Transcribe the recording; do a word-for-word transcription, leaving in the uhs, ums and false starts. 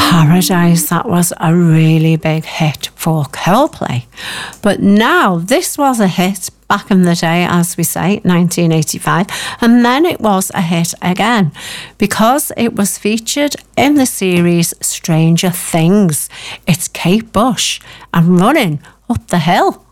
Paradise, that was a really big hit for Coldplay. But now, this was a hit back in the day, as we say, nineteen eighty-five, and then it was a hit again because it was featured in the series Stranger Things. It's Kate Bush and Running Up the Hill.